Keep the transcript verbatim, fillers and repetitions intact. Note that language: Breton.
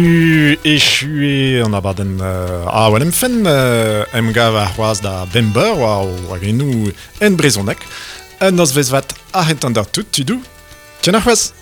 Echu an abadenn uh, a oan em fen uh, em gav ar c'hoaz da bember war o agenou en brezhoneg. Un os vezvat a c'hentan d'ar tout, tu dou. Tiens ar c'hoaz.